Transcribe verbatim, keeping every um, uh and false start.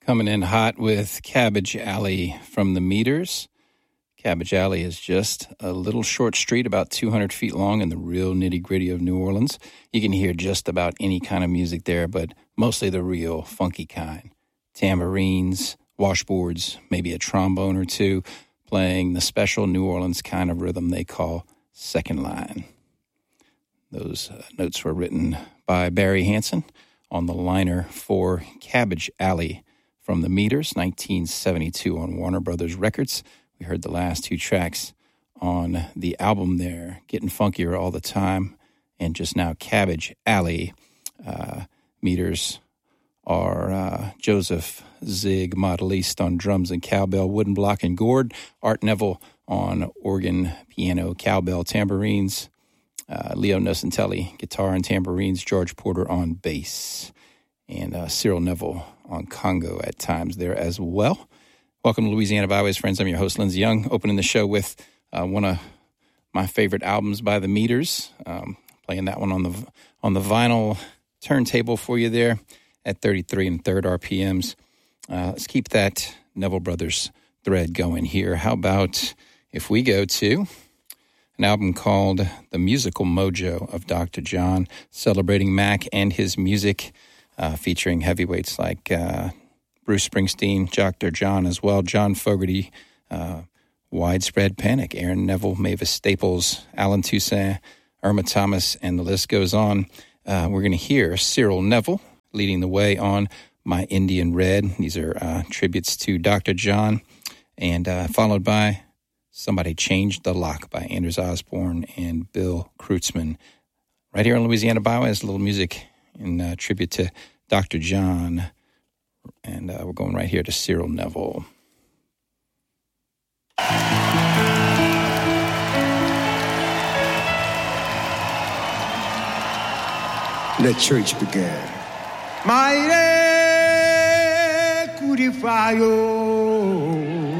Coming in hot with Cabbage Alley from the Meters. Cabbage Alley is just a little short street about two hundred feet long in the real nitty-gritty of New Orleans. You can hear just about any kind of music there, but mostly the real funky kind. Tambourines, washboards, maybe a trombone or two, playing the special New Orleans kind of rhythm they call second line. Those uh, notes were written by Barry Hansen on the liner for Cabbage Alley from the Meters, nineteen seventy-two on Warner Brothers Records. We heard the last two tracks on the album there, Getting Funkier All the Time, and just now Cabbage Alley. Uh, Meters are uh, Joseph Zig Modeliste on drums and cowbell, wooden block and gourd, Art Neville on organ, piano, cowbell, tambourines, uh, Leo Nocentelli, guitar and tambourines, George Porter on bass, and uh, Cyril Neville on Congo at times there as well. Welcome to Louisiana Byways, friends. I'm your host, Lindsey Young, opening the show with uh, one of my favorite albums by the Meters, um, playing that one on the on the vinyl turntable for you there at thirty-three and third R P Ms. Uh, let's keep that Neville Brothers thread going here. How about if we go to an album called The Musical Mojo of Doctor John, celebrating Mac and his music, Uh, featuring heavyweights like uh, Bruce Springsteen, Doctor John as well, John Fogerty, uh, Widespread Panic, Aaron Neville, Mavis Staples, Alan Toussaint, Irma Thomas, and the list goes on. Uh, we're going to hear Cyril Neville leading the way on My Indian Red. These are uh, tributes to Doctor John, and uh, followed by Somebody Changed the Lock by Anders Osborne and Bill Kreutzmann. Right here on Louisiana Byways, a little music in uh, tribute to Doctor John. And uh, we're going right here to Cyril Neville. Let church begin. Mighty Kudifayo.